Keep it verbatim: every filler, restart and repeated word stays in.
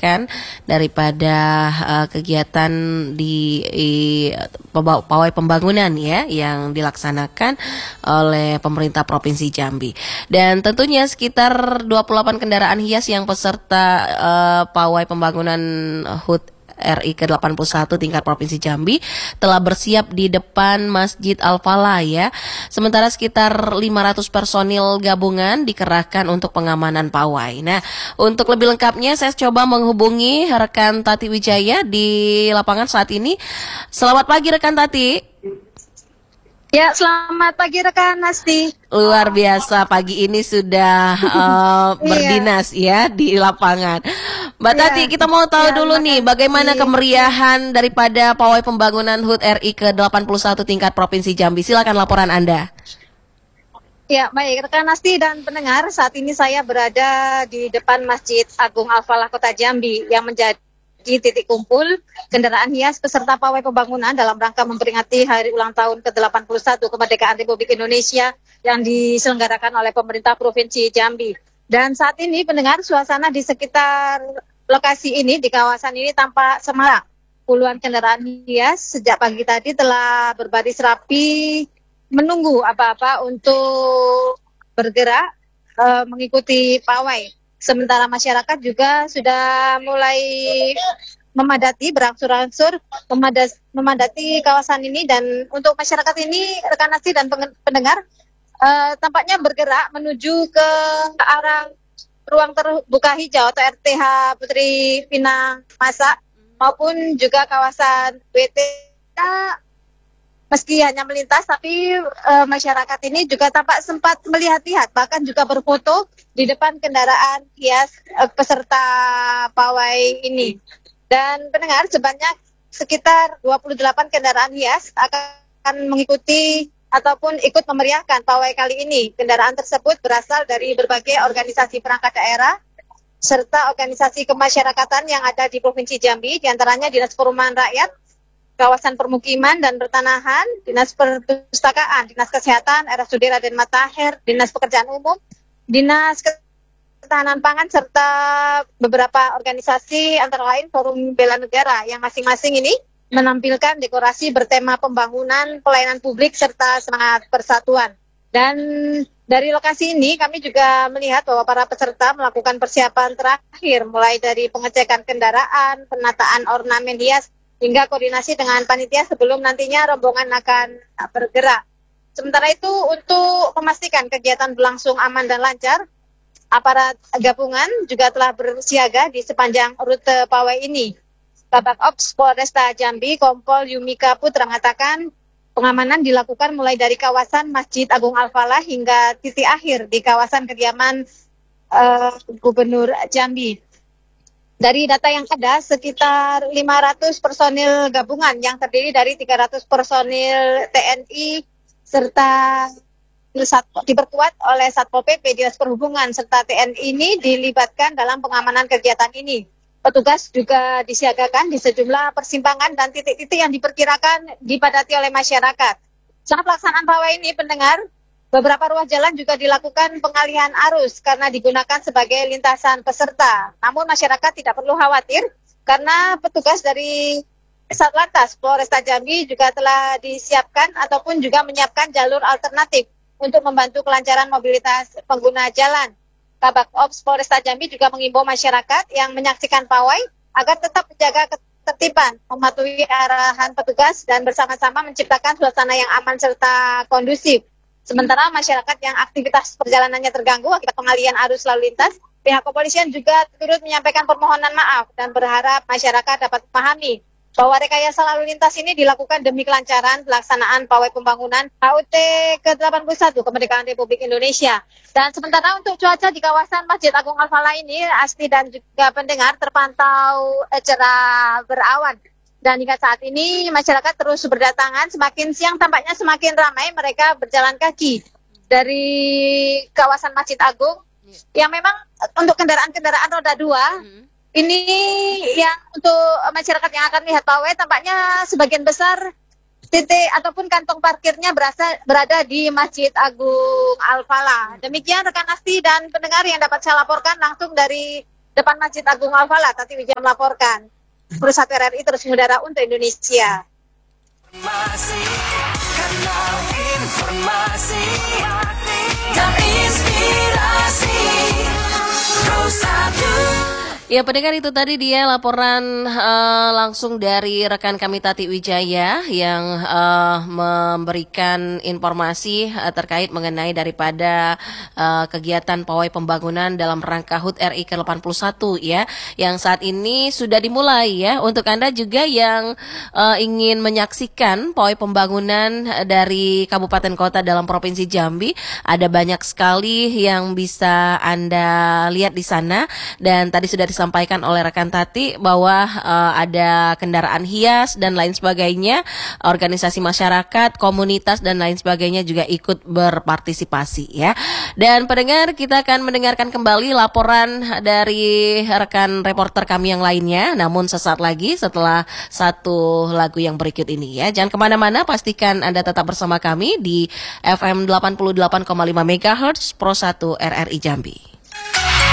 melaksanakan daripada uh, kegiatan di, di pawai pembangunan ya yang dilaksanakan oleh pemerintah Provinsi Jambi. Dan tentunya sekitar dua puluh delapan kendaraan hias yang peserta uh, pawai pembangunan H U T R I ke delapan puluh satu tingkat Provinsi Jambi telah bersiap di depan Masjid Al-Falah ya. Sementara sekitar lima ratus personil gabungan dikerahkan untuk pengamanan pawai. Nah, untuk lebih lengkapnya saya coba menghubungi rekan Tati Wijaya di lapangan saat ini. Selamat pagi rekan Tati. Ya, selamat pagi rekan Nasti. Luar biasa, pagi ini sudah uh, berdinas ya di lapangan. Mbak Tati, ya, kita mau tahu ya, dulu nih bagaimana kemeriahan daripada pawai pembangunan H U T R I ke delapan puluh satu tingkat Provinsi Jambi. Silakan laporan Anda. Ya, baik rekan Nasti dan pendengar, saat ini saya berada di depan Masjid Agung Al-Falah Kota Jambi yang menjadi di titik kumpul kendaraan hias peserta pawai pembangunan dalam rangka memperingati hari ulang tahun ke delapan puluh satu kemerdekaan Republik Indonesia yang diselenggarakan oleh pemerintah Provinsi Jambi. Dan saat ini pendengar, suasana di sekitar lokasi ini, di kawasan ini tampak semarak. Puluhan kendaraan hias sejak pagi tadi telah berbaris rapi menunggu apa-apa untuk bergerak uh, mengikuti pawai. Sementara masyarakat juga sudah mulai memadati, berangsur-angsur memadati kawasan ini. Dan untuk masyarakat ini, rekan Nasti dan pendengar, uh, tampaknya bergerak menuju ke arah ruang terbuka hijau atau R T H Putri Pinang Masa maupun juga kawasan B T K. Meski hanya melintas, tapi e, masyarakat ini juga tampak sempat melihat-lihat, bahkan juga berfoto di depan kendaraan hias e, peserta pawai ini. Dan pendengar, sebanyak sekitar dua puluh delapan kendaraan hias akan mengikuti ataupun ikut memeriahkan pawai kali ini. Kendaraan tersebut berasal dari berbagai organisasi perangkat daerah serta organisasi kemasyarakatan yang ada di Provinsi Jambi, diantaranya Dinas Perumahan Rakyat, Kawasan Permukiman dan Pertanahan, Dinas Perpustakaan, Dinas Kesehatan, R S U D Raden Matahir, Dinas Pekerjaan Umum, Dinas Ketahanan Pangan, serta beberapa organisasi antara lain Forum Bela Negara yang masing-masing ini menampilkan dekorasi bertema pembangunan, pelayanan publik, serta semangat persatuan. Dan dari lokasi ini kami juga melihat bahwa para peserta melakukan persiapan terakhir, mulai dari pengecekan kendaraan, penataan ornamen hias, hingga koordinasi dengan panitia sebelum nantinya rombongan akan bergerak. Sementara itu, untuk memastikan kegiatan berlangsung aman dan lancar, aparat gabungan juga telah bersiaga di sepanjang rute pawai ini. Kabak Ops Polresta Jambi, Kompol Yumika Putra mengatakan pengamanan dilakukan mulai dari kawasan Masjid Agung Al-Falah hingga titik akhir di kawasan kediaman uh, Gubernur Jambi. Dari data yang ada, sekitar lima ratus personil gabungan yang terdiri dari tiga ratus personil T N I serta diperkuat oleh Satpol P P, Dinas Perhubungan serta T N I ini dilibatkan dalam pengamanan kegiatan ini. Petugas juga disiagakan di sejumlah persimpangan dan titik-titik yang diperkirakan dipadati oleh masyarakat. Saat pelaksanaan pawai ini, pendengar, beberapa ruas jalan juga dilakukan pengalihan arus karena digunakan sebagai lintasan peserta. Namun masyarakat tidak perlu khawatir karena petugas dari Satlantas Polresta Jambi juga telah disiapkan ataupun juga menyiapkan jalur alternatif untuk membantu kelancaran mobilitas pengguna jalan. Kabak Ops Polresta Jambi juga mengimbau masyarakat yang menyaksikan pawai agar tetap menjaga ketertiban, mematuhi arahan petugas dan bersama-sama menciptakan suasana yang aman serta kondusif. Sementara masyarakat yang aktivitas perjalanannya terganggu akibat pengalihan arus lalu lintas, pihak kepolisian juga turut menyampaikan permohonan maaf dan berharap masyarakat dapat memahami bahwa rekayasa lalu lintas ini dilakukan demi kelancaran pelaksanaan pawai pembangunan H U T ke delapan puluh satu kemerdekaan Republik Indonesia. Dan sementara untuk cuaca di kawasan Masjid Agung Al-Falah ini, Asti dan juga pendengar, terpantau cerah berawan. Dan hingga saat ini masyarakat terus berdatangan, semakin siang tampaknya semakin ramai mereka berjalan kaki dari kawasan Masjid Agung yang memang untuk kendaraan-kendaraan roda dua. Hmm. Ini yang untuk masyarakat yang akan lihat pawai tampaknya sebagian besar titik ataupun kantong parkirnya berasa, berada di Masjid Agung Al-Falah. Demikian rekan Asti dan pendengar yang dapat saya laporkan langsung dari depan Masjid Agung Al-Falah. Tati Wijaya melaporkan. Pusat R R I terus mengudara untuk Indonesia. Informasi, kanal informasi dan inspirasi. Ya pendengar, itu tadi dia laporan uh, langsung dari rekan kami Tati Wijaya yang uh, memberikan informasi uh, terkait mengenai daripada uh, kegiatan pawai pembangunan dalam rangka H U T R I ke delapan puluh satu ya, yang saat ini sudah dimulai ya. Untuk Anda juga yang uh, ingin menyaksikan pawai pembangunan dari kabupaten kota dalam Provinsi Jambi, ada banyak sekali yang bisa Anda lihat di sana, dan tadi sudah disampaikan oleh rekan Tati bahwa uh, ada kendaraan hias dan lain sebagainya, organisasi masyarakat, komunitas dan lain sebagainya juga ikut berpartisipasi ya. Dan pendengar, kita akan mendengarkan kembali laporan dari rekan reporter kami yang lainnya, namun sesaat lagi setelah satu lagu yang berikut ini ya. Jangan kemana-mana, pastikan Anda tetap bersama kami di F M delapan puluh delapan koma lima megahertz Pro satu R R I Jambi.